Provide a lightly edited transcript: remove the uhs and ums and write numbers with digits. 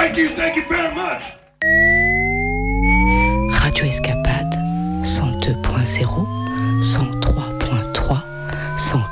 Thank you very much. Radio Escapade 102.0, 103.3, 104.